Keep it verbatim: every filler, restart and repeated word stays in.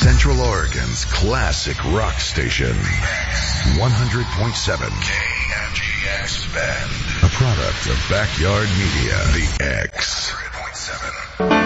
Central Oregon's classic rock station. one hundred point seven K M G X Bend. A product of Backyard Media. The X. one hundred point seven